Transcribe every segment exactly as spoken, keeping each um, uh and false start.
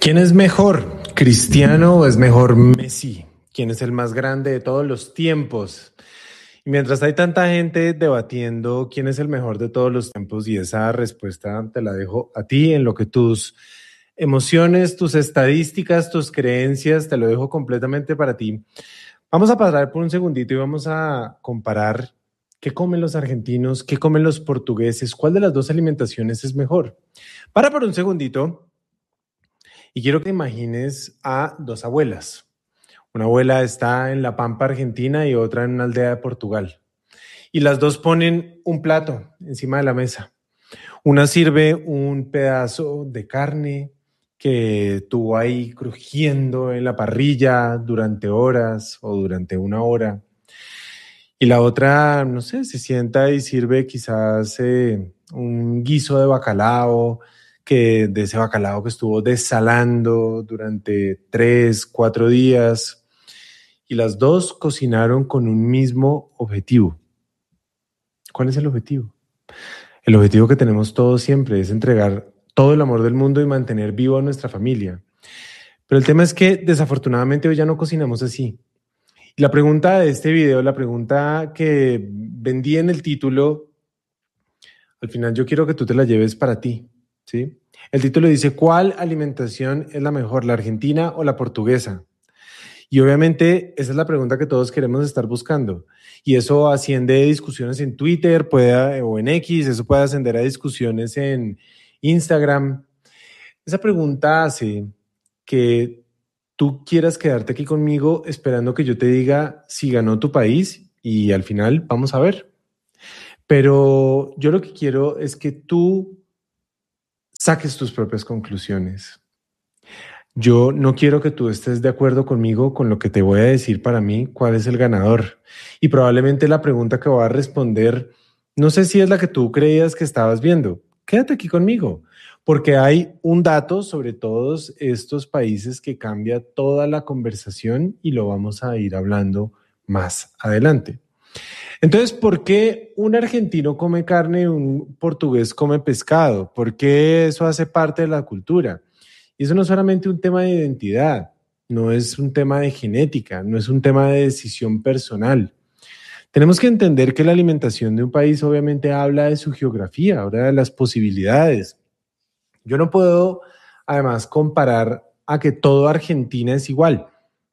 ¿Quién es mejor, Cristiano o es mejor Messi? ¿Quién es el más grande de todos los tiempos? Y mientras hay tanta gente debatiendo quién es el mejor de todos los tiempos, y esa respuesta te la dejo a ti, en lo que tus emociones, tus estadísticas, tus creencias, te lo dejo completamente para ti. Vamos a parar por un segundito y vamos a comparar qué comen los argentinos, qué comen los portugueses, cuál de las dos alimentaciones es mejor. Para por un segundito. Y quiero que imagines a dos abuelas. Una abuela está en La Pampa, Argentina, y otra en una aldea de Portugal. Y las dos ponen un plato encima de la mesa. Una sirve un pedazo de carne que tuvo ahí crujiendo en la parrilla durante horas o durante una hora. Y la otra, no sé, se sienta y sirve quizás eh, un guiso de bacalao, que de ese bacalao que estuvo desalando durante tres, cuatro días, y las dos cocinaron con un mismo objetivo. ¿Cuál es el objetivo? El objetivo que tenemos todos siempre es entregar todo el amor del mundo y mantener vivo a nuestra familia. Pero el tema es que desafortunadamente hoy ya no cocinamos así. Y la pregunta de este video, la pregunta que vendí en el título, al final yo quiero que tú te la lleves para ti, ¿sí? El título dice: ¿cuál alimentación es la mejor, la argentina o la portuguesa? Y obviamente esa es la pregunta que todos queremos estar buscando. Y eso asciende a discusiones en Twitter puede, o en X, eso puede ascender a discusiones en Instagram. Esa pregunta hace que tú quieras quedarte aquí conmigo esperando que yo te diga si ganó tu país, y al final vamos a ver. Pero yo lo que quiero es que tú saques tus propias conclusiones. Yo no quiero que tú estés de acuerdo conmigo con lo que te voy a decir para mí cuál es el ganador. Y probablemente la pregunta que voy a responder, no sé si es la que tú creías que estabas viendo. Quédate aquí conmigo, porque hay un dato sobre todos estos países que cambia toda la conversación y lo vamos a ir hablando más adelante. Entonces, ¿por qué un argentino come carne y un portugués come pescado? ¿Por qué eso hace parte de la cultura? Y eso no es solamente un tema de identidad, no es un tema de genética, no es un tema de decisión personal. Tenemos que entender que la alimentación de un país obviamente habla de su geografía, habla de las posibilidades. Yo no puedo, además, comparar a que todo Argentina es igual.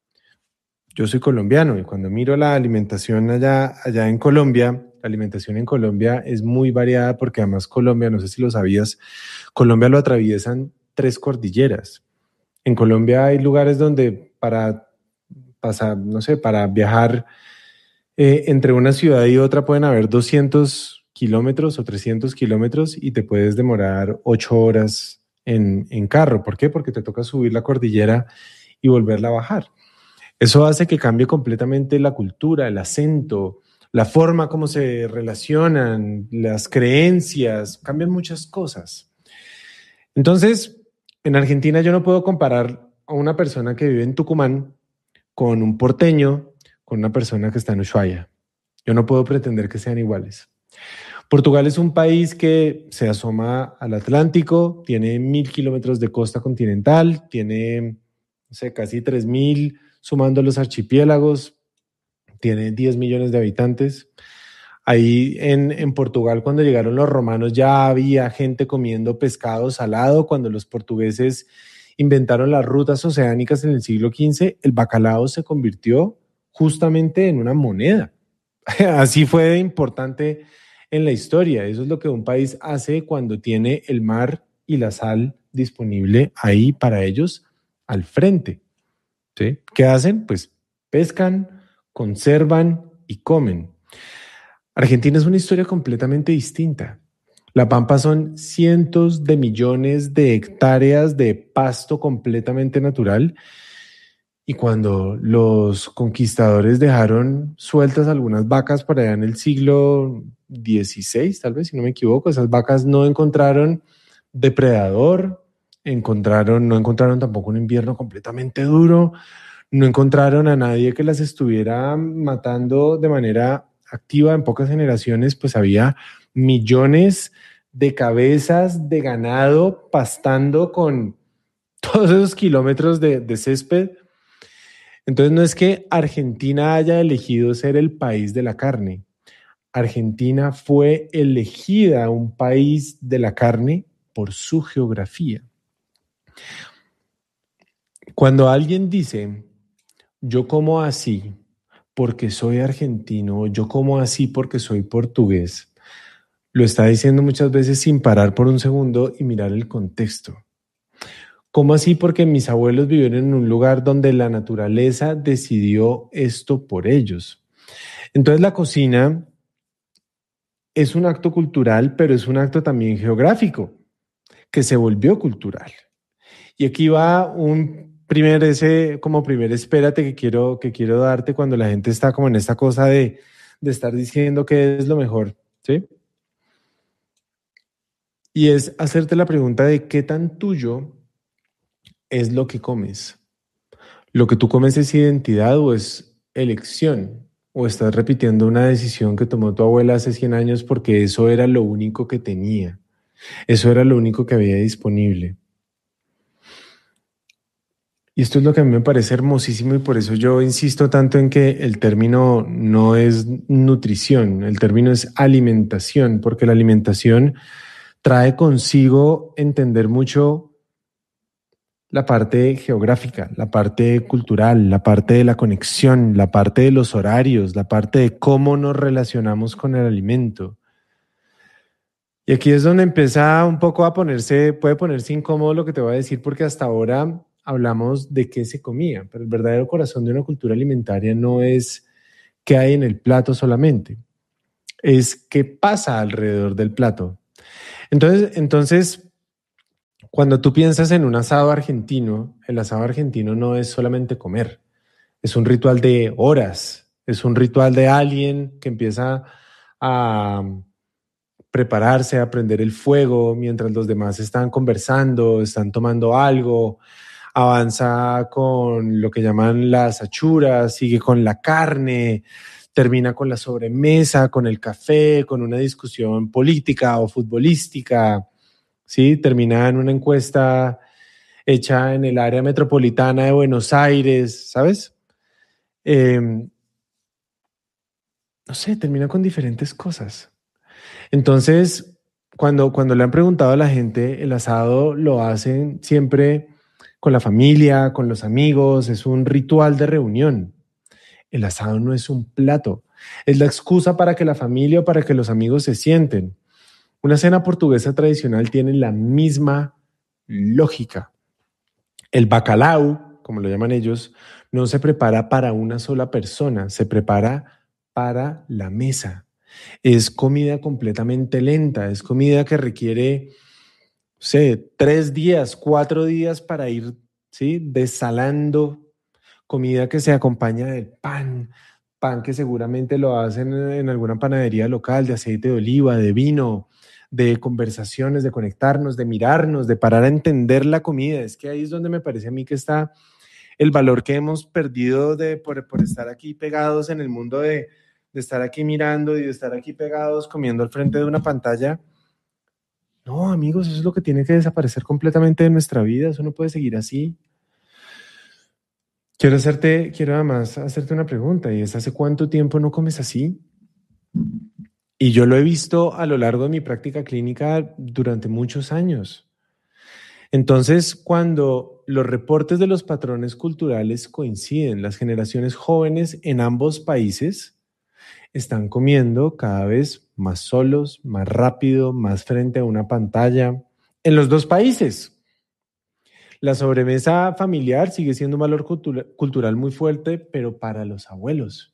Yo soy colombiano y cuando miro la alimentación allá, allá en Colombia, la alimentación en Colombia es muy variada, porque además Colombia, no sé si lo sabías, Colombia lo atraviesan tres cordilleras. En Colombia hay lugares donde para pasar, no sé, para viajar eh, entre una ciudad y otra pueden haber doscientos kilómetros o trescientos kilómetros y te puedes demorar ocho horas en, en carro. ¿Por qué? Porque te toca subir la cordillera y volverla a bajar. Eso hace que cambie completamente la cultura, el acento, la forma como se relacionan, las creencias, cambian muchas cosas. Entonces, en Argentina yo no puedo comparar a una persona que vive en Tucumán con un porteño, con una persona que está en Ushuaia. Yo no puedo pretender que sean iguales. Portugal es un país que se asoma al Atlántico, tiene mil kilómetros de costa continental, tiene, no sé, casi tres mil sumando los archipiélagos, tiene diez millones de habitantes. Ahí en, en Portugal, cuando llegaron los romanos, ya había gente comiendo pescado salado. Cuando los portugueses inventaron las rutas oceánicas en el siglo quince, el bacalao se convirtió justamente en una moneda. Así fue de importante en la historia. Eso es lo que un país hace cuando tiene el mar y la sal disponible ahí para ellos al frente. ¿Sí? ¿Qué hacen? Pues pescan, conservan y comen. Argentina es una historia completamente distinta. La Pampa son cientos de millones de hectáreas de pasto completamente natural, y cuando los conquistadores dejaron sueltas algunas vacas por allá en el siglo dieciséis, tal vez, si no me equivoco, esas vacas no encontraron depredador, encontraron, no encontraron tampoco un invierno completamente duro, no encontraron a nadie que las estuviera matando de manera activa. En pocas generaciones, pues había millones de cabezas de ganado pastando con todos esos kilómetros de, de césped. Entonces no es que Argentina haya elegido ser el país de la carne. Argentina fue elegida un país de la carne por su geografía. Cuando alguien dice, yo como así porque soy argentino, yo como así porque soy portugués, lo está diciendo muchas veces sin parar por un segundo y mirar el contexto. ¿Cómo así? Porque mis abuelos vivieron en un lugar donde la naturaleza decidió esto por ellos. Entonces la cocina es un acto cultural, pero es un acto también geográfico, que se volvió cultural. Y aquí va un primer, ese como primer espérate que quiero, que quiero darte cuando la gente está como en esta cosa de, de estar diciendo qué es lo mejor, ¿sí? Y es hacerte la pregunta de qué tan tuyo es lo que comes. ¿Lo que tú comes es identidad o es elección? ¿O estás repitiendo una decisión que tomó tu abuela hace cien años porque eso era lo único que tenía? Eso era lo único que había disponible. Y esto es lo que a mí me parece hermosísimo y por eso yo insisto tanto en que el término no es nutrición, el término es alimentación, porque la alimentación trae consigo entender mucho la parte geográfica, la parte cultural, la parte de la conexión, la parte de los horarios, la parte de cómo nos relacionamos con el alimento. Y aquí es donde empieza un poco a ponerse, puede ponerse incómodo lo que te voy a decir, porque hasta ahora hablamos de qué se comía, pero el verdadero corazón de una cultura alimentaria no es qué hay en el plato solamente, es qué pasa alrededor del plato. Entonces, entonces, cuando tú piensas en un asado argentino, el asado argentino no es solamente comer, es un ritual de horas, es un ritual de alguien que empieza a prepararse, a prender el fuego mientras los demás están conversando, están tomando algo, avanza con lo que llaman las achuras, sigue con la carne, termina con la sobremesa, con el café, con una discusión política o futbolística, ¿sí? Termina en una encuesta hecha en el área metropolitana de Buenos Aires, ¿sabes? Eh, no sé, termina con diferentes cosas. Entonces, cuando, cuando le han preguntado a la gente, el asado lo hacen siempre con la familia, con los amigos, es un ritual de reunión. El asado no es un plato, es la excusa para que la familia o para que los amigos se sienten. Una cena portuguesa tradicional tiene la misma lógica. El bacalao, como lo llaman ellos, no se prepara para una sola persona, se prepara para la mesa. Es comida completamente lenta, es comida que requiere, no sé, tres días, cuatro días para ir, ¿sí? Desalando, comida que se acompaña de pan, pan que seguramente lo hacen en alguna panadería local, de aceite de oliva, de vino, de conversaciones, de conectarnos, de mirarnos, de parar a entender la comida. Es que ahí es donde me parece a mí que está el valor que hemos perdido de, por, por estar aquí pegados en el mundo de, de estar aquí mirando y de estar aquí pegados comiendo al frente de una pantalla. No, amigos, eso es lo que tiene que desaparecer completamente de nuestra vida. Eso no puede seguir así. Quiero hacerte, quiero además hacerte una pregunta y es, ¿hace cuánto tiempo no comes así? Y yo lo he visto a lo largo de mi práctica clínica durante muchos años. Entonces, cuando los reportes de los patrones culturales coinciden, las generaciones jóvenes en ambos países están comiendo cada vez más solos, más rápido, más frente a una pantalla. En los dos países, la sobremesa familiar sigue siendo un valor cultura- cultural muy fuerte, pero para los abuelos.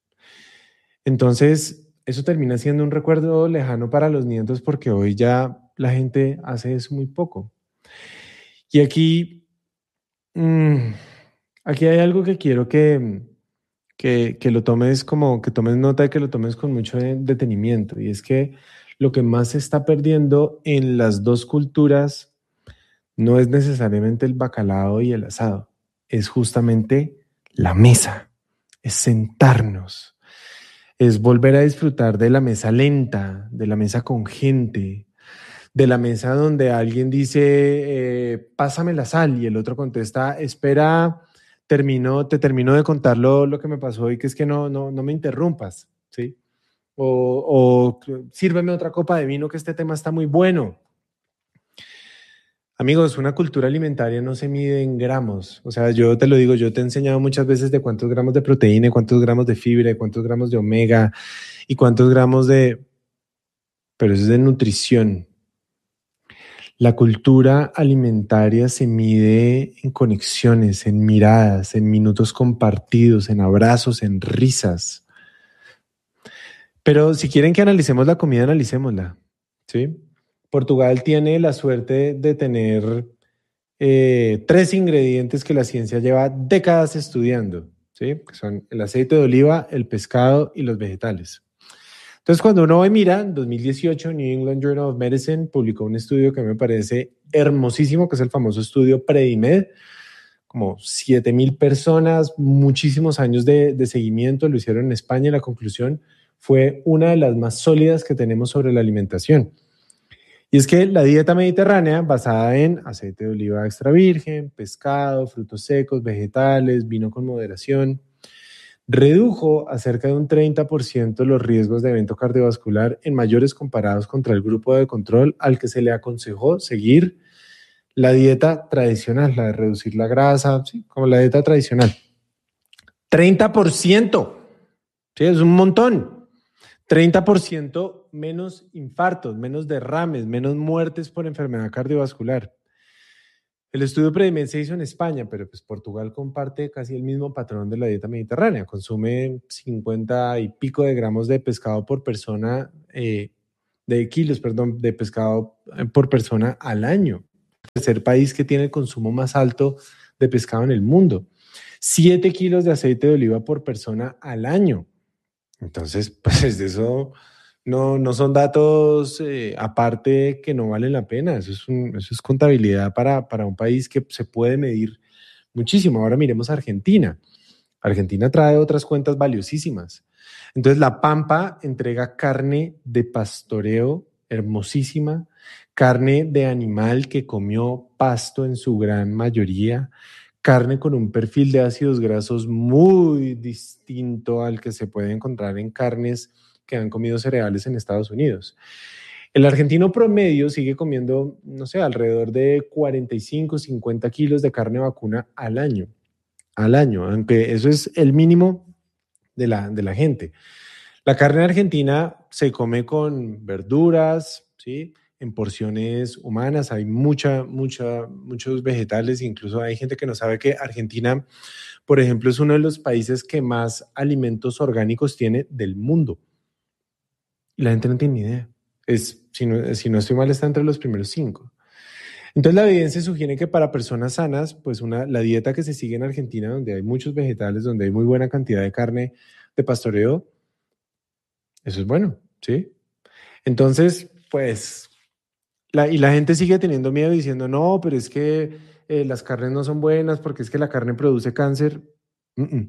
Entonces, eso termina siendo un recuerdo lejano para los nietos porque hoy ya la gente hace eso muy poco. Y aquí, mmm, aquí hay algo que quiero que, que, que lo tomes como, que tomes nota y que lo tomes con mucho de- detenimiento. Y es que lo que más se está perdiendo en las dos culturas no es necesariamente el bacalao y el asado, es justamente la mesa, es sentarnos, es volver a disfrutar de la mesa lenta, de la mesa con gente, de la mesa donde alguien dice, eh, pásame la sal, y el otro contesta, espera, termino, te termino de contar lo, lo que me pasó y que es que no, no, no me interrumpas, ¿sí? O, o sírveme otra copa de vino que este tema está muy bueno. Amigos, una cultura alimentaria no se mide en gramos. O sea, yo te lo digo, yo te he enseñado muchas veces de cuántos gramos de proteína, cuántos gramos de fibra, cuántos gramos de omega y cuántos gramos de... Pero eso es de nutrición. La cultura alimentaria se mide en conexiones, en miradas, en minutos compartidos, en abrazos, en risas. Pero si quieren que analicemos la comida, analicémosla, ¿sí? Portugal tiene la suerte de tener eh, tres ingredientes que la ciencia lleva décadas estudiando, ¿sí? Que son el aceite de oliva, el pescado y los vegetales. Entonces, cuando uno va y mira, en dos mil dieciocho, New England Journal of Medicine publicó un estudio que me parece hermosísimo, que es el famoso estudio Predimed, como siete mil personas, muchísimos años de, de seguimiento, lo hicieron en España y la conclusión fue una de las más sólidas que tenemos sobre la alimentación. Y es que la dieta mediterránea, basada en aceite de oliva extra virgen, pescado, frutos secos, vegetales, vino con moderación, redujo a cerca de un treinta por ciento los riesgos de evento cardiovascular en mayores comparados contra el grupo de control al que se le aconsejó seguir la dieta tradicional, la de reducir la grasa, ¿sí? Como la dieta tradicional. treinta por ciento, ¿sí? Es un montón. treinta por ciento menos infartos, menos derrames, menos muertes por enfermedad cardiovascular. El estudio Predimed se hizo en España, pero pues Portugal comparte casi el mismo patrón de la dieta mediterránea. Consume cincuenta y pico de gramos de pescado por persona, eh, de kilos, perdón, de pescado por persona al año. El tercer país que tiene el consumo más alto de pescado en el mundo. siete kilos de aceite de oliva por persona al año. Entonces, pues de eso no, no son datos eh, aparte que no valen la pena. Eso es, un, eso es contabilidad para, para un país que se puede medir muchísimo. Ahora miremos a Argentina. Argentina trae otras cuentas valiosísimas. Entonces, La Pampa entrega carne de pastoreo hermosísima, carne de animal que comió pasto en su gran mayoría, carne con un perfil de ácidos grasos muy distinto al que se puede encontrar en carnes que han comido cereales en Estados Unidos. El argentino promedio sigue comiendo, no sé, alrededor de cuarenta y cinco, cincuenta kilos de carne vacuna al año. Al año, aunque eso es el mínimo de la, de la gente. La carne argentina se come con verduras, ¿sí? En porciones humanas, hay mucha, mucha, muchos vegetales, incluso hay gente que no sabe que Argentina, por ejemplo, es uno de los países que más alimentos orgánicos tiene del mundo. Y la gente no tiene ni idea. Es, si, no, si no estoy mal, está entre los primeros cinco. Entonces la evidencia sugiere que para personas sanas, pues una, la dieta que se sigue en Argentina, donde hay muchos vegetales, donde hay muy buena cantidad de carne de pastoreo, eso es bueno, ¿sí? Entonces, pues, la, y la gente sigue teniendo miedo diciendo, no, pero es que eh, las carnes no son buenas porque es que la carne produce cáncer. Mm-mm.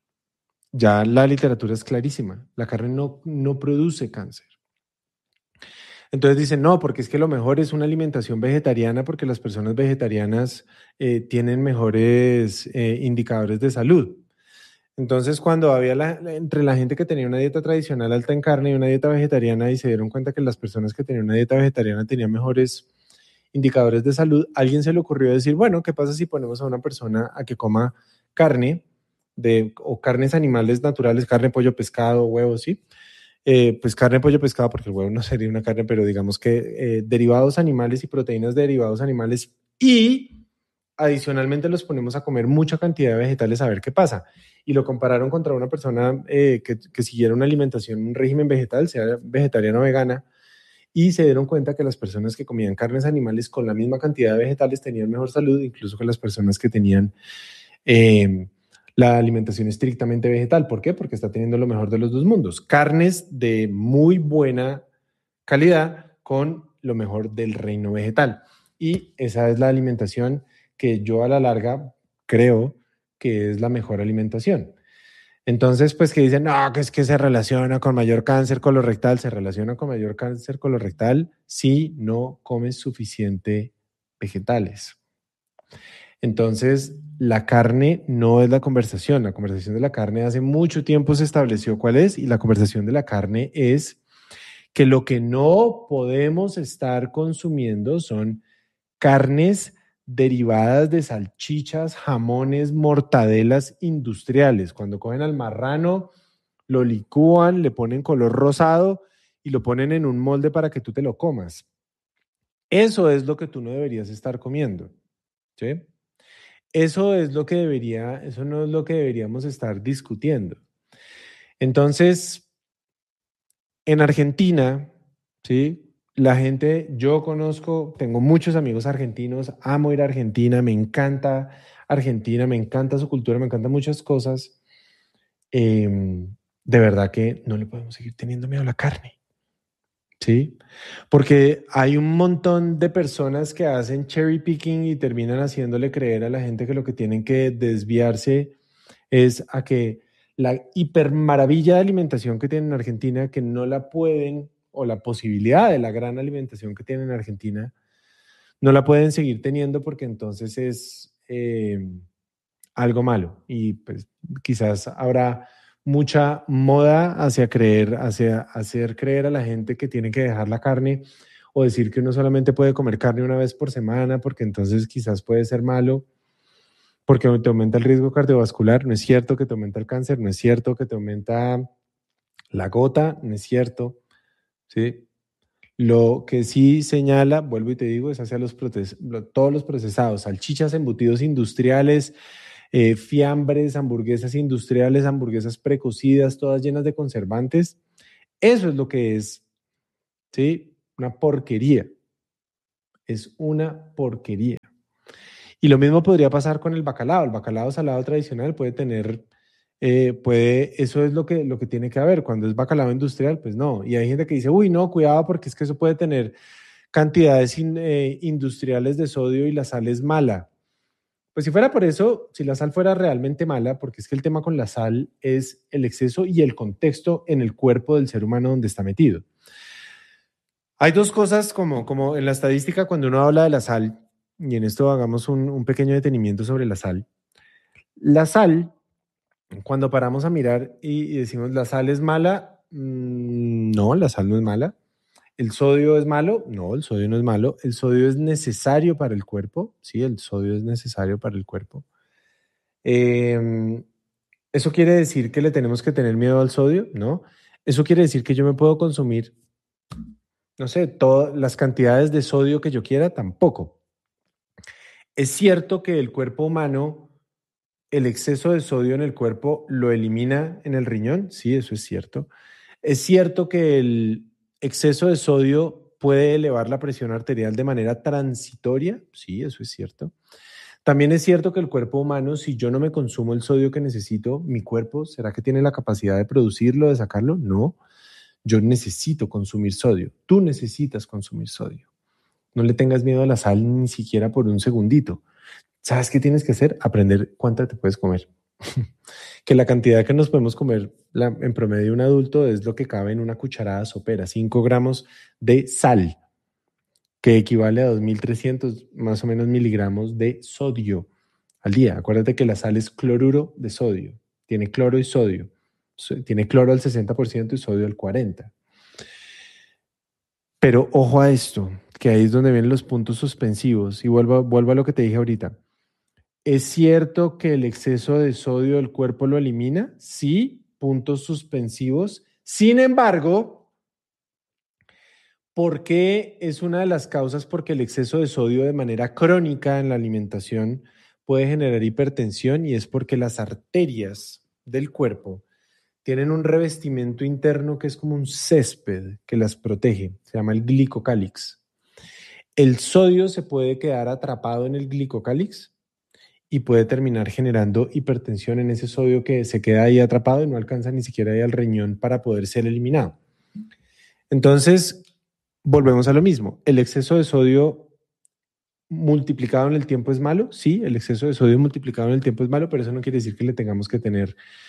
Ya la literatura es clarísima, la carne no, no produce cáncer. Entonces dicen, no, porque es que lo mejor es una alimentación vegetariana porque las personas vegetarianas eh, tienen mejores eh, indicadores de salud. Entonces, cuando había la, entre la gente que tenía una dieta tradicional alta en carne y una dieta vegetariana y se dieron cuenta que las personas que tenían una dieta vegetariana tenían mejores indicadores de salud, a alguien se le ocurrió decir, bueno, ¿qué pasa si ponemos a una persona a que coma carne de, o carnes animales naturales, carne, pollo, pescado, huevos, ¿sí? Eh, pues carne, pollo, pescado, porque el huevo no sería una carne, pero digamos que eh, derivados animales y proteínas de derivados animales y adicionalmente los ponemos a comer mucha cantidad de vegetales a ver qué pasa. Y lo compararon contra una persona eh, que, que siguiera una alimentación, un régimen vegetal, sea vegetariana o vegana, y se dieron cuenta que las personas que comían carnes animales con la misma cantidad de vegetales tenían mejor salud, incluso que las personas que tenían eh, la alimentación estrictamente vegetal. ¿Por qué? Porque está teniendo lo mejor de los dos mundos. Carnes de muy buena calidad con lo mejor del reino vegetal. Y esa es la alimentación que yo a la larga creo que es la mejor alimentación. Entonces, pues que dicen, no, que es que se relaciona con mayor cáncer colorectal, se relaciona con mayor cáncer colorectal si no comes suficiente vegetales. Entonces, la carne no es la conversación. La conversación de la carne hace mucho tiempo se estableció cuál es, y la conversación de la carne es que lo que no podemos estar consumiendo son carnes derivadas de salchichas, jamones, mortadelas industriales. Cuando cogen al marrano, lo licúan, le ponen color rosado y lo ponen en un molde para que tú te lo comas. Eso es lo que tú no deberías estar comiendo, ¿sí? Eso es lo que debería, eso no es lo que deberíamos estar discutiendo. Entonces, en Argentina, ¿sí? La gente, yo conozco, tengo muchos amigos argentinos, amo ir a Argentina, me encanta Argentina, me encanta su cultura, me encantan muchas cosas. Eh, de verdad que no le podemos seguir teniendo miedo a la carne, ¿sí? Porque hay un montón de personas que hacen cherry picking y terminan haciéndole creer a la gente que lo que tienen que desviarse es a que la hipermaravilla de alimentación que tienen en Argentina, que no la pueden, o la posibilidad de la gran alimentación que tienen en Argentina, no la pueden seguir teniendo porque entonces es eh, algo malo. Y pues quizás habrá mucha moda hacia creer, hacia hacer creer a la gente que tiene que dejar la carne o decir que uno solamente puede comer carne una vez por semana porque entonces quizás puede ser malo porque te aumenta el riesgo cardiovascular. No es cierto que te aumenta el cáncer, no es cierto que te aumenta la gota, no es cierto, ¿sí? Lo que sí señala, vuelvo y te digo, es hacia los proces- todos los procesados, salchichas, embutidos industriales, eh, fiambres, hamburguesas industriales, hamburguesas precocidas, todas llenas de conservantes. Eso es lo que es, ¿sí? Una porquería. Es una porquería. Y lo mismo podría pasar con el bacalao. El bacalao salado tradicional puede tener, eh, puede, eso es lo que, lo que tiene que haber. Cuando es bacalao industrial, pues no. Y hay gente que dice, uy, no, cuidado, porque es que eso puede tener cantidades in- eh, industriales de sodio y la sal es mala. Pues si fuera por eso, si la sal fuera realmente mala, porque es que el tema con la sal es el exceso y el contexto en el cuerpo del ser humano donde está metido. Hay dos cosas como, como en la estadística cuando uno habla de la sal, y en esto hagamos un, un pequeño detenimiento sobre la sal. La sal, cuando paramos a mirar y, y decimos la sal es mala, mmm, no, la sal no es mala. ¿El sodio es malo? No, el sodio no es malo. El sodio es necesario para el cuerpo. Sí, el sodio es necesario para el cuerpo. Eh, ¿Eso quiere decir que le tenemos que tener miedo al sodio? No. Eso quiere decir que yo me puedo consumir, no sé, todas las cantidades de sodio que yo quiera, tampoco. Es cierto que el cuerpo humano, el exceso de sodio en el cuerpo lo elimina en el riñón. Sí, eso es cierto. Es cierto que el exceso de sodio puede elevar la presión arterial de manera transitoria. Sí, eso es cierto. También es cierto que el cuerpo humano, si yo no me consumo el sodio que necesito, mi cuerpo, ¿será que tiene la capacidad de producirlo, de sacarlo? No, yo necesito consumir sodio. Tú necesitas consumir sodio. No le tengas miedo a la sal ni siquiera por un segundito. ¿Sabes qué tienes que hacer? Aprender cuánta te puedes comer. Que la cantidad que nos podemos comer la, en promedio un adulto es lo que cabe en una cucharada sopera, cinco gramos de sal, que equivale a dos mil trescientos más o menos miligramos de sodio al día. Acuérdate que la sal es cloruro de sodio, tiene cloro y sodio, tiene cloro al sesenta por ciento y sodio al cuarenta por ciento. Pero ojo a esto, que ahí es donde vienen los puntos suspensivos, y vuelvo, vuelvo a lo que te dije ahorita. ¿Es cierto que el exceso de sodio del cuerpo lo elimina? Sí, puntos suspensivos. Sin embargo, ¿por qué es una de las causas? Porque el exceso de sodio de manera crónica en la alimentación puede generar hipertensión, y es porque las arterias del cuerpo tienen un revestimiento interno que es como un césped que las protege. Se llama el glicocálix. El sodio se puede quedar atrapado en el glicocálix y puede terminar generando hipertensión en ese sodio que se queda ahí atrapado y no alcanza ni siquiera ahí al riñón para poder ser eliminado. Entonces, volvemos a lo mismo. ¿El exceso de sodio multiplicado en el tiempo es malo? Sí, el exceso de sodio multiplicado en el tiempo es malo, pero eso no quiere decir que le tengamos que tener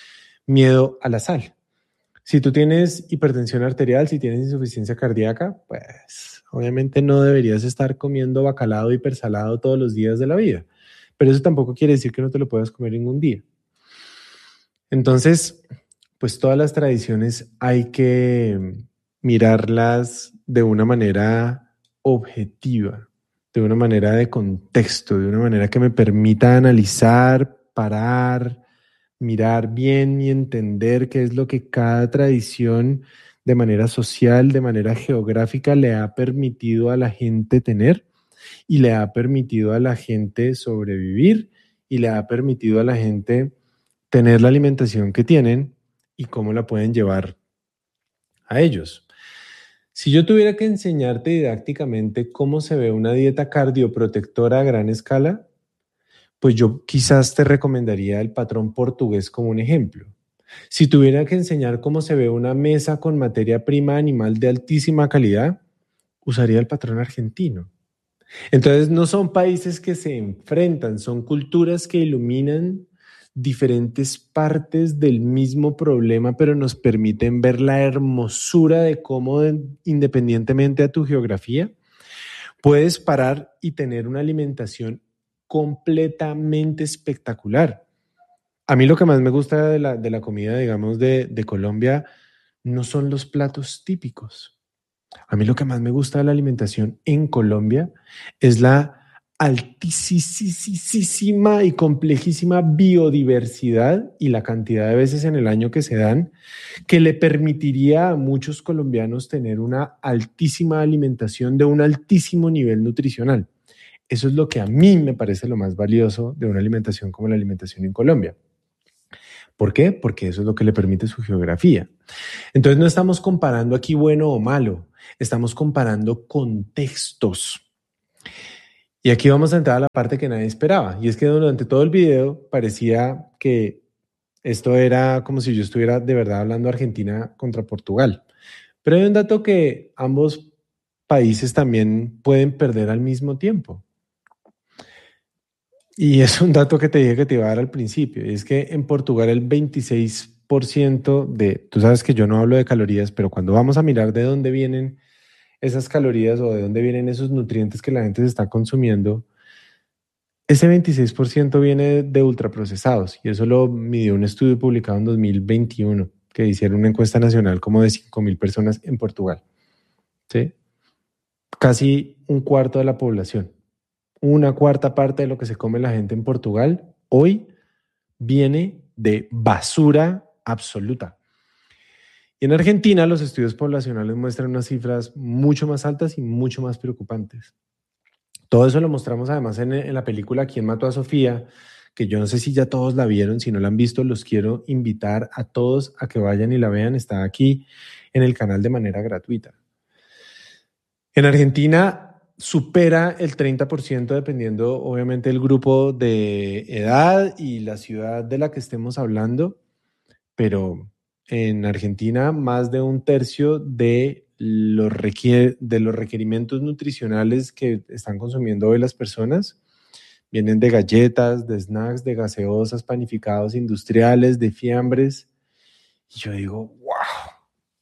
miedo a la sal. Si tú tienes hipertensión arterial, si tienes insuficiencia cardíaca, pues obviamente no deberías estar comiendo bacalao hipersalado todos los días de la vida. Pero eso tampoco quiere decir que no te lo puedas comer ningún día. Entonces, pues todas las tradiciones hay que mirarlas de una manera objetiva, de una manera de contexto, de una manera que me permita analizar, parar, mirar bien y entender qué es lo que cada tradición de manera social, de manera geográfica le ha permitido a la gente tener y le ha permitido a la gente sobrevivir y le ha permitido a la gente tener la alimentación que tienen y cómo la pueden llevar a ellos. Si yo tuviera que enseñarte didácticamente cómo se ve una dieta cardioprotectora a gran escala, pues yo quizás te recomendaría el patrón portugués como un ejemplo. Si tuviera que enseñar cómo se ve una mesa con materia prima animal de altísima calidad, usaría el patrón argentino. Entonces no son países que se enfrentan, son culturas que iluminan diferentes partes del mismo problema, pero nos permiten ver la hermosura de cómo, independientemente a tu geografía, puedes parar y tener una alimentación completamente espectacular. A mí lo que más me gusta de la, de la comida, digamos, de, de Colombia, no son los platos típicos. A mí lo que más me gusta de la alimentación en Colombia es la altísima y complejísima biodiversidad y la cantidad de veces en el año que se dan, que le permitiría a muchos colombianos tener una altísima alimentación de un altísimo nivel nutricional. Eso es lo que a mí me parece lo más valioso de una alimentación como la alimentación en Colombia. ¿Por qué? Porque eso es lo que le permite su geografía. Entonces no estamos comparando aquí bueno o malo, estamos comparando contextos. Y aquí vamos a entrar a la parte que nadie esperaba, y es que durante todo el video parecía que esto era como si yo estuviera de verdad hablando Argentina contra Portugal. Pero hay un dato que ambos países también pueden perder al mismo tiempo. Y es un dato que te dije que te iba a dar al principio, y es que en Portugal el veintiséis por ciento de, tú sabes que yo no hablo de calorías, pero cuando vamos a mirar de dónde vienen esas calorías o de dónde vienen esos nutrientes que la gente se está consumiendo, ese veintiséis por ciento viene de ultraprocesados, y eso lo midió un estudio publicado en dos mil veintiuno, que hicieron una encuesta nacional como de cinco mil personas en Portugal. ¿Sí? Casi un cuarto de la población. Una cuarta parte de lo que se come la gente en Portugal hoy viene de basura absoluta. Y en Argentina los estudios poblacionales muestran unas cifras mucho más altas y mucho más preocupantes. Todo eso lo mostramos además en, en la película ¿Quién mató a Sofía?, que yo no sé si ya todos la vieron. Si no la han visto, los quiero invitar a todos a que vayan y la vean. Está aquí en el canal de manera gratuita. En Argentina supera el treinta por ciento dependiendo obviamente del grupo de edad y la ciudad de la que estemos hablando, pero en Argentina más de un tercio de los, requier- de los requerimientos nutricionales que están consumiendo hoy las personas vienen de galletas, de snacks, de gaseosas, panificados industriales, de fiambres. Y yo digo, wow,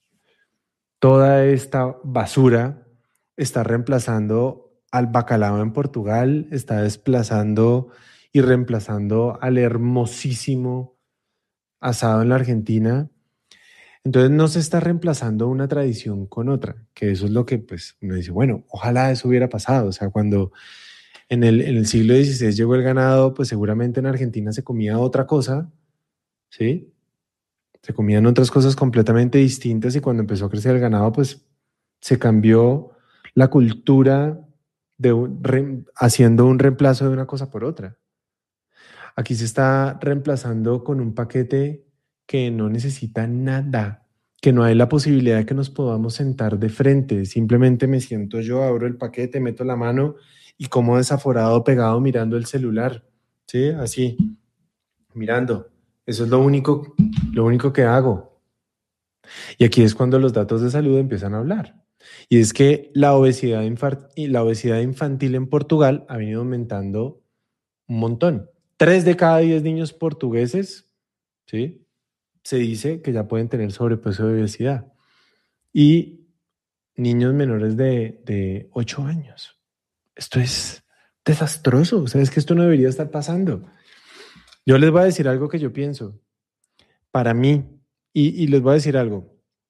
toda esta basura está reemplazando al bacalao en Portugal, está desplazando y reemplazando al hermosísimo asado en la Argentina. Entonces no se está reemplazando una tradición con otra, que eso es lo que pues uno dice, bueno, ojalá eso hubiera pasado. O sea, cuando en el, en el siglo dieciséis llegó el ganado, pues seguramente en Argentina se comía otra cosa, ¿sí? Se comían otras cosas completamente distintas, y cuando empezó a crecer el ganado, pues se cambió la cultura de un, re, haciendo un reemplazo de una cosa por otra. Aquí se está reemplazando con un paquete que no necesita nada, que no hay la posibilidad de que nos podamos sentar de frente. Simplemente me siento yo, abro el paquete, meto la mano y como desaforado pegado mirando el celular, ¿sí? Así, mirando. Eso es lo único, lo único que hago. Y aquí es cuando los datos de salud empiezan a hablar. Y es que la obesidad, infar- y la obesidad infantil en Portugal ha venido aumentando un montón. Tres de cada diez niños portugueses, ¿sí?, se dice que ya pueden tener sobrepeso y obesidad. Y niños menores de, de ocho años. Esto es desastroso. Sabes que esto no debería estar pasando. Yo les voy a decir algo que yo pienso. Para mí, y, y les voy a decir algo.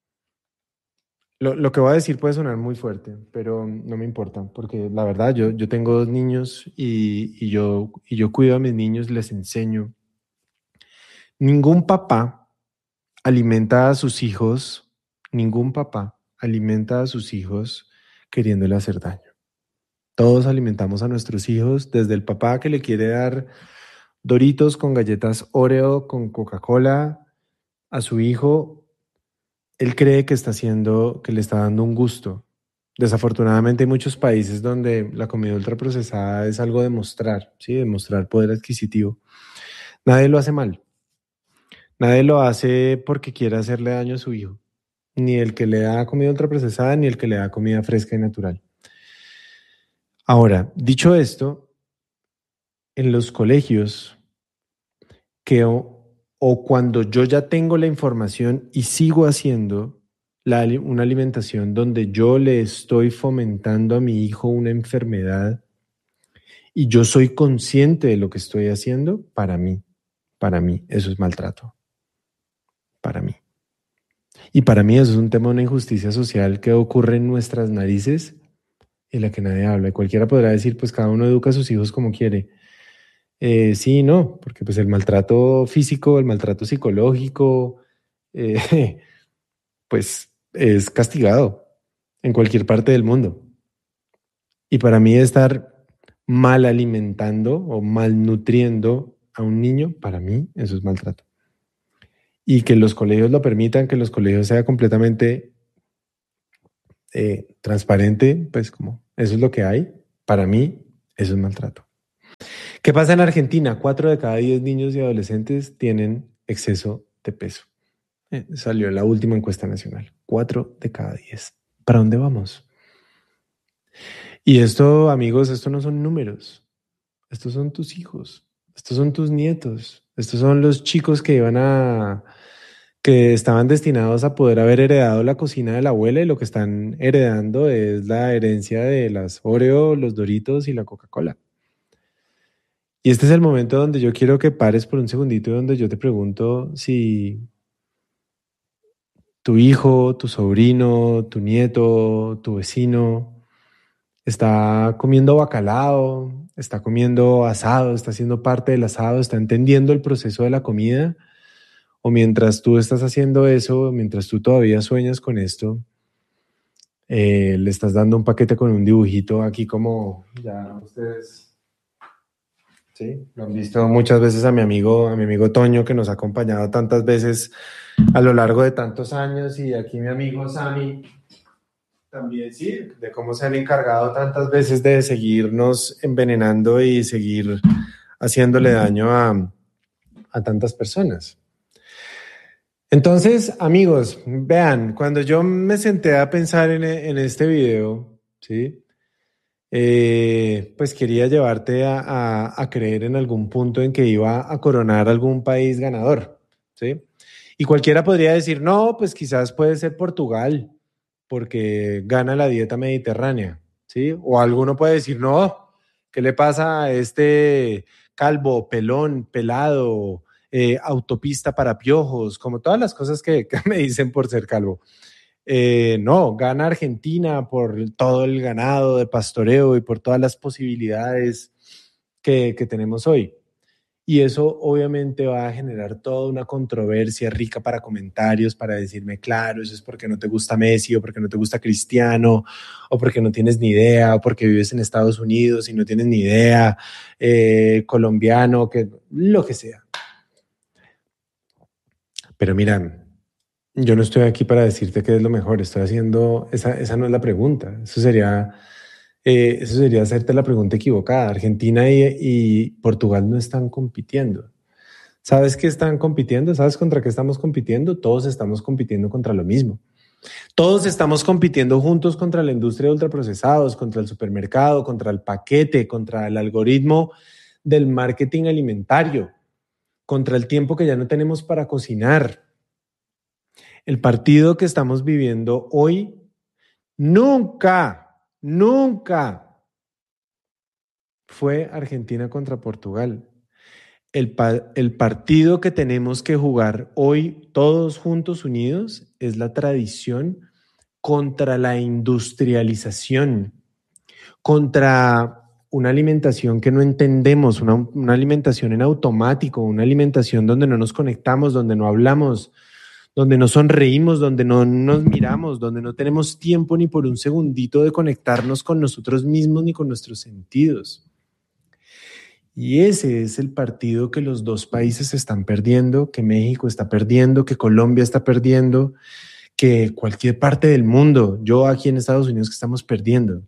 Lo, lo que voy a decir puede sonar muy fuerte, pero no me importa, porque la verdad yo, yo tengo dos niños y, y, yo, y yo cuido a mis niños, les enseño. Ningún papá alimenta a sus hijos, ningún papá alimenta a sus hijos queriéndole hacer daño. Todos alimentamos a nuestros hijos, desde el papá que le quiere dar Doritos con galletas Oreo, con Coca-Cola a su hijo, él cree que está haciendo, que le está dando un gusto. Desafortunadamente hay muchos países donde la comida ultraprocesada es algo de mostrar, ¿sí? De mostrar poder adquisitivo. Nadie lo hace mal. Nadie lo hace porque quiera hacerle daño a su hijo. Ni el que le da comida ultraprocesada, ni el que le da comida fresca y natural. Ahora, dicho esto, en los colegios, que o, o cuando yo ya tengo la información y sigo haciendo la, una alimentación donde yo le estoy fomentando a mi hijo una enfermedad y yo soy consciente de lo que estoy haciendo, para mí, para mí, eso es maltrato. Para mí. Y para mí eso es un tema de una injusticia social que ocurre en nuestras narices y la que nadie habla. Y cualquiera podrá decir, pues cada uno educa a sus hijos como quiere. Eh, sí, no, porque pues el maltrato físico, el maltrato psicológico, eh, pues es castigado en cualquier parte del mundo. Y para mí estar mal alimentando o malnutriendo a un niño, para mí eso es maltrato. Y que los colegios lo permitan, que los colegios sea completamente eh, transparente, pues como eso es lo que hay, para mí eso es maltrato. ¿Qué pasa en Argentina? Cuatro de cada diez niños y adolescentes tienen exceso de peso. Eh, salió la última encuesta nacional. Cuatro de cada diez. ¿Para dónde vamos? Y esto, amigos, esto no son números. Estos son tus hijos. Estos son tus nietos. Estos son los chicos que iban a... que estaban destinados a poder haber heredado la cocina de la abuela y lo que están heredando es la herencia de las Oreo, los Doritos y la Coca-Cola. Y este es el momento donde yo quiero que pares por un segundito y donde yo te pregunto si tu hijo, tu sobrino, tu nieto, tu vecino está comiendo bacalao, está comiendo asado, está siendo parte del asado, está entendiendo el proceso de la comida, o mientras tú estás haciendo eso, mientras tú todavía sueñas con esto, eh, le estás dando un paquete con un dibujito aquí como ya ustedes... Sí, lo han visto muchas veces a mi amigo, a mi amigo Toño, que nos ha acompañado tantas veces a lo largo de tantos años, y aquí mi amigo Sammy también, sí, de cómo se han encargado tantas veces de seguirnos envenenando y seguir haciéndole daño a, a tantas personas. Entonces, amigos, vean, cuando yo me senté a pensar en, en este video, ¿sí? Eh, pues quería llevarte a, a, a creer en algún punto en que iba a coronar algún país ganador, ¿sí? Y cualquiera podría decir, no, pues quizás puede ser Portugal, porque gana la dieta mediterránea, ¿sí? O alguno puede decir, no, ¿qué le pasa a este calvo, pelón, pelado, eh, autopista para piojos, como todas las cosas que, que me dicen por ser calvo? Eh, no, gana Argentina por todo el ganado de pastoreo y por todas las posibilidades que, que tenemos hoy. Y eso obviamente va a generar toda una controversia rica para comentarios, para decirme, claro, eso es porque no te gusta Messi, o porque no te gusta Cristiano, o porque no tienes ni idea, o porque vives en Estados Unidos y no tienes ni idea, eh, colombiano, que, lo que sea. Pero mira, yo no estoy aquí para decirte qué es lo mejor, estoy haciendo, esa, esa no es la pregunta, eso sería, eh, eso sería hacerte la pregunta equivocada. Argentina y, y Portugal no están compitiendo. ¿Sabes qué están compitiendo? ¿Sabes contra qué estamos compitiendo? Todos estamos compitiendo contra lo mismo. Todos estamos compitiendo juntos contra la industria de ultraprocesados, contra el supermercado, contra el paquete, contra el algoritmo del marketing alimentario, contra el tiempo que ya no tenemos para cocinar, El partido que estamos viviendo hoy nunca, nunca fue Argentina contra Portugal. El, pa- el partido que tenemos que jugar hoy todos juntos unidos es la tradición contra la industrialización, contra una alimentación que no entendemos, una, una alimentación en automático, una alimentación donde no nos conectamos, donde no hablamos, donde no sonreímos, donde no nos miramos, donde no tenemos tiempo ni por un segundito de conectarnos con nosotros mismos ni con nuestros sentidos. Y ese es el partido que los dos países están perdiendo, que México está perdiendo, que Colombia está perdiendo, que cualquier parte del mundo, yo aquí en Estados Unidos, que estamos perdiendo.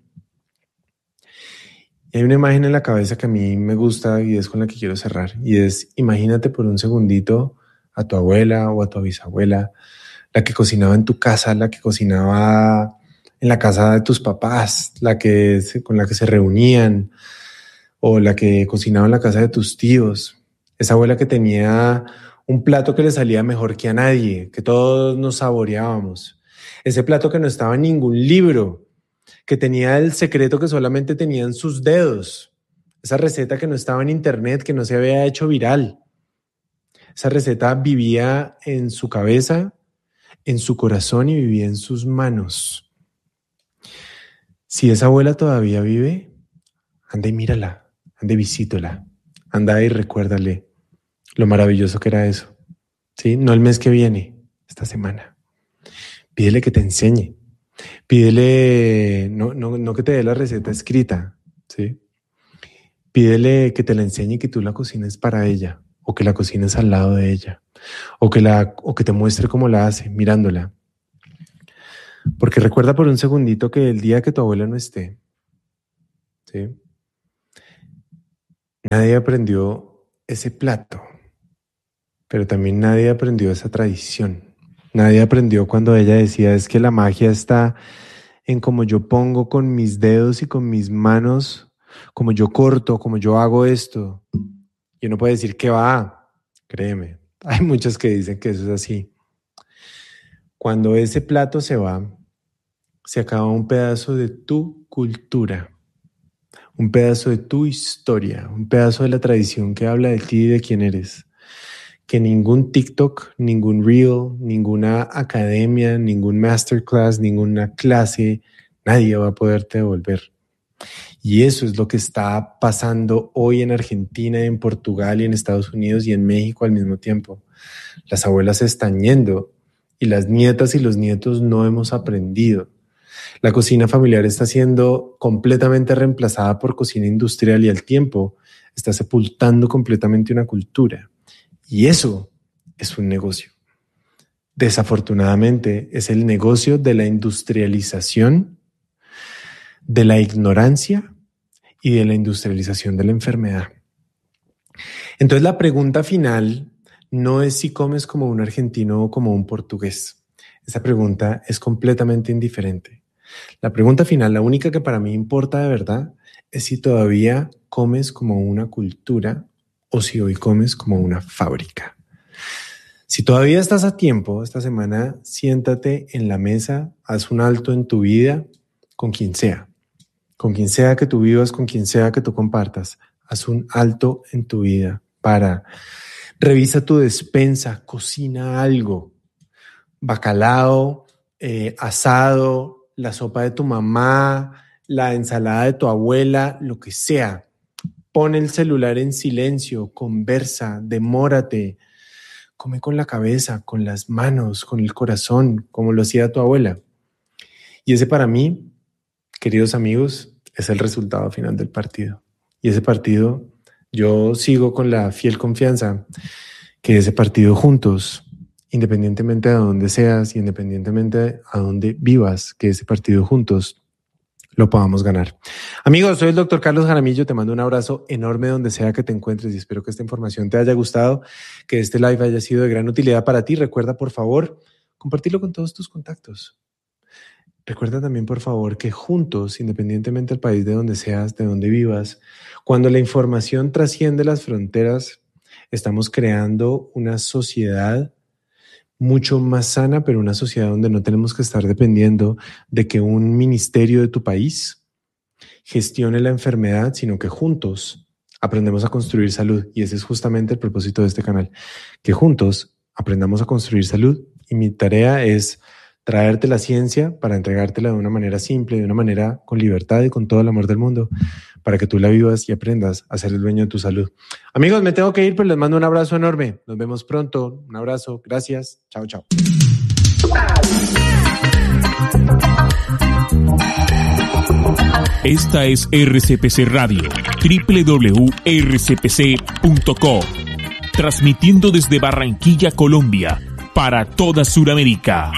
Y hay una imagen en la cabeza que a mí me gusta y es con la que quiero cerrar. Y es, imagínate por un segundito a tu abuela o a tu bisabuela, la que cocinaba en tu casa, la que cocinaba en la casa de tus papás, la que con la que se reunían, o la que cocinaba en la casa de tus tíos. Esa abuela que tenía un plato que le salía mejor que a nadie, que todos nos saboreábamos. Ese plato que no estaba en ningún libro, que tenía el secreto que solamente tenían sus dedos. Esa receta que no estaba en internet, que no se había hecho viral. Esa receta vivía en su cabeza, en su corazón y vivía en sus manos. Si esa abuela todavía vive, anda y mírala, anda y visítala, anda y recuérdale lo maravilloso que era eso. ¿Sí? No el mes que viene, esta semana. Pídele que te enseñe. Pídele, no, no, no que te dé la receta escrita, ¿sí? Pídele que te la enseñe y que tú la cocines para ella, o que la cocines al lado de ella, o que, la, o que te muestre cómo la hace, mirándola. Porque recuerda por un segundito que el día que tu abuela no esté, ¿sí? Nadie aprendió ese plato, pero también nadie aprendió esa tradición. Nadie aprendió cuando ella decía, es que la magia está en cómo yo pongo con mis dedos y con mis manos, como yo corto, como yo hago esto. Y uno puede decir que va, créeme, hay muchos que dicen que eso es así. Cuando ese plato se va, se acaba un pedazo de tu cultura, un pedazo de tu historia, un pedazo de la tradición que habla de ti y de quién eres. Que ningún TikTok, ningún Reel, ninguna academia, ningún masterclass, ninguna clase, nadie va a poderte devolver. Y eso es lo que está pasando hoy en Argentina, en Portugal y en Estados Unidos y en México al mismo tiempo. Las abuelas se están yendo y las nietas y los nietos no hemos aprendido. La cocina familiar está siendo completamente reemplazada por cocina industrial y al tiempo está sepultando completamente una cultura. Y eso es un negocio. Desafortunadamente, es el negocio de la industrialización, de la ignorancia y de la industrialización de la enfermedad. Entonces, la pregunta final no es si comes como un argentino o como un portugués. Esa pregunta es completamente indiferente. La pregunta final, la única que para mí importa de verdad, es si todavía comes como una cultura o si hoy comes como una fábrica. Si todavía estás a tiempo, esta semana siéntate en la mesa, haz un alto en tu vida con quien sea, con quien sea que tú vivas, con quien sea que tú compartas. Haz un alto en tu vida para revisa tu despensa, cocina algo, bacalao, eh, asado, la sopa de tu mamá, la ensalada de tu abuela, lo que sea. Pon el celular en silencio, conversa, demórate. Come con la cabeza, con las manos, con el corazón, como lo hacía tu abuela. Y ese para mí, queridos amigos, es el resultado final del partido. Y ese partido, yo sigo con la fiel confianza que ese partido juntos, independientemente de dónde seas y independientemente de a dónde vivas, que ese partido juntos lo podamos ganar. Amigos, soy el doctor Carlos Jaramillo, te mando un abrazo enorme donde sea que te encuentres y espero que esta información te haya gustado, que este live haya sido de gran utilidad para ti. Recuerda, por favor, compartirlo con todos tus contactos. Recuerda también, por favor, que juntos, independientemente del país de donde seas, de donde vivas, cuando la información trasciende las fronteras, estamos creando una sociedad mucho más sana, pero una sociedad donde no tenemos que estar dependiendo de que un ministerio de tu país gestione la enfermedad, sino que juntos aprendemos a construir salud. Y ese es justamente el propósito de este canal, que juntos aprendamos a construir salud. Y mi tarea es traerte la ciencia para entregártela de una manera simple, de una manera con libertad y con todo el amor del mundo, para que tú la vivas y aprendas a ser el dueño de tu salud. Amigos, me tengo que ir, pero les mando un abrazo enorme. Nos vemos pronto. Un abrazo. Gracias. Chao, chao. Esta es R C P C Radio, doble u doble u doble u punto r c p c punto co, transmitiendo desde Barranquilla, Colombia, para toda Sudamérica.